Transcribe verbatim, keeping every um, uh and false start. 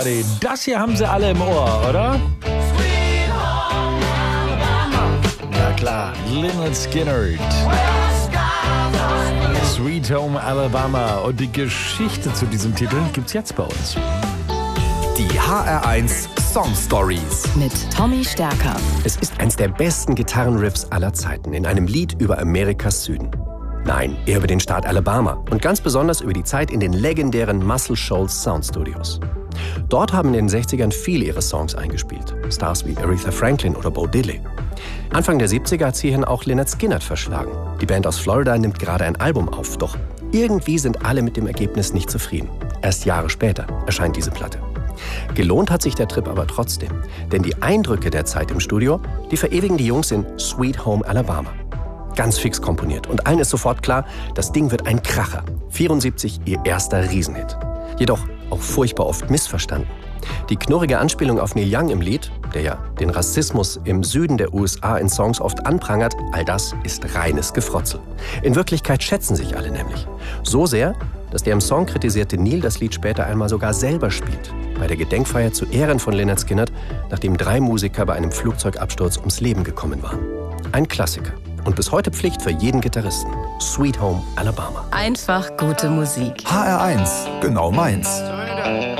Das hier haben sie alle im Ohr, oder? Ja klar, Lynyrd Skynyrd. Sweet Home Alabama. Und die Geschichte zu diesem Titel gibt's jetzt bei uns. Die H R eins Song Stories mit Tommy Stärker. Es ist eins der besten Gitarrenriffs aller Zeiten in einem Lied über Amerikas Süden. Nein, eher über den Staat Alabama und ganz besonders über die Zeit in den legendären Muscle Shoals Sound Studios. Dort haben in den sechzigern viele ihre Songs eingespielt. Stars wie Aretha Franklin oder Bo Diddley. Anfang der siebziger hat hierhin auch Lynyrd Skynyrd verschlagen. Die Band aus Florida nimmt gerade ein Album auf, doch irgendwie sind alle mit dem Ergebnis nicht zufrieden. Erst Jahre später erscheint diese Platte. Gelohnt hat sich der Trip aber trotzdem, denn die Eindrücke der Zeit im Studio, die verewigen die Jungs in Sweet Home Alabama. Ganz fix komponiert und allen ist sofort klar, das Ding wird ein Kracher. vierundsiebzig ihr erster Riesenhit. Jedoch auch furchtbar oft missverstanden. Die knurrige Anspielung auf Neil Young im Lied, der ja den Rassismus im Süden der U S A in Songs oft anprangert, all das ist reines Gefrotzel. In Wirklichkeit schätzen sich alle nämlich. So sehr, dass der im Song kritisierte Neil das Lied später einmal sogar selber spielt. Bei der Gedenkfeier zu Ehren von Lynyrd Skynyrd, nachdem drei Musiker bei einem Flugzeugabsturz ums Leben gekommen waren. Ein Klassiker. Und bis heute Pflicht für jeden Gitarristen. Sweet Home Alabama. Einfach gute Musik. H R eins, genau meins.